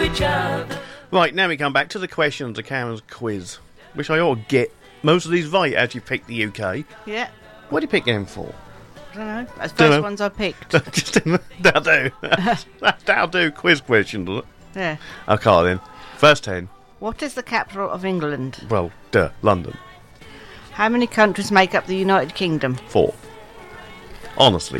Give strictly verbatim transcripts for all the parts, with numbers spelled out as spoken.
each other. Right, now we come back to the questions of Karen's quiz, which I ought to get most of these right as you picked the U K. Yeah. What do you pick them for? I don't know. That's the Dunno. first ones I picked. Just that'll do. That'll do. Quiz question, does it? Yeah. Okay then. First ten. What is the capital of England? Well, duh, London. How many countries make up the United Kingdom? Four. Honestly.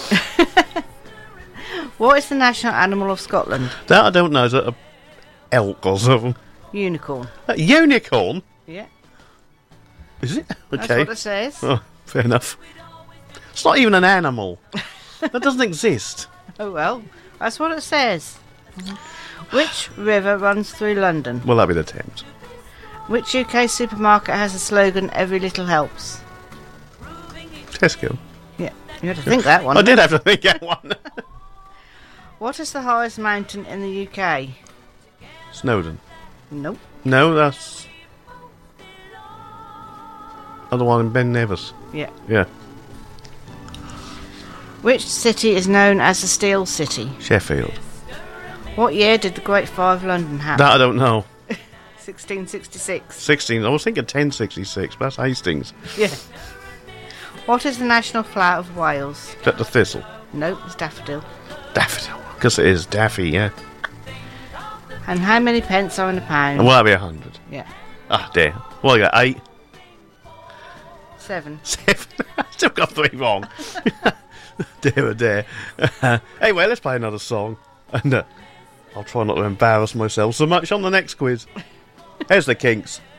What is the national animal of Scotland? That I don't know. Is it a elk or something? Unicorn. A unicorn? Yeah. Is it? That's Okay. what it says. Oh, fair enough. It's not even an animal. That doesn't exist. Oh well, that's what it says. Which river runs through London? Well, that'll be the Thames. Which U K supermarket has the slogan "Every little helps"? Tesco. Yeah, you had to think that one. I did have to think that one. What is the highest mountain in the U K? Snowdon. Nope. No, that's... Other one in Ben Nevis. Yeah. Yeah. Which city is known as the Steel City? Sheffield. What year did the Great Fire of London happen? That I don't know. sixteen sixty-six. sixteen. I was thinking ten sixty-six, but that's Hastings. Yeah. What is the national flower of Wales? Is that the thistle? Nope, it's daffodil. Daffodil. Because it is Daffy, yeah. And how many pence are in a pound? And will that be a hundred? Yeah. Ah, dear. Well, I got eight. Seven. Seven. Still got three wrong. Dear, oh dear. Anyway, let's play another song. And uh, I'll try not to embarrass myself so much on the next quiz. Here's the Kinks.